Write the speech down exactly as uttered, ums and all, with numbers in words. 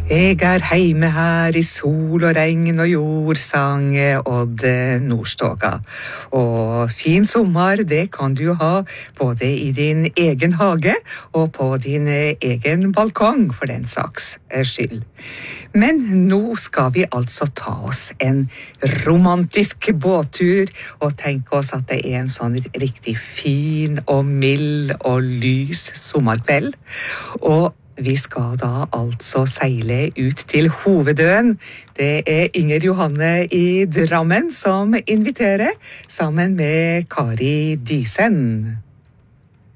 Jeg er heime her i sol og regn og jord, sang Odd Nordstoga. Og fin sommer, det kan du ha både i din egen hage og på din egen balkong, for den saks skyld. Men nå skal vi altså ta oss en romantisk båttur, og tenke oss at det er en sånn riktig fin og mild og lys sommerkveld. Og vi skal da altså seile ut til Hovedøen. Det er Inger Johanne i Drammen som inviterer, sammen med Kari Disen.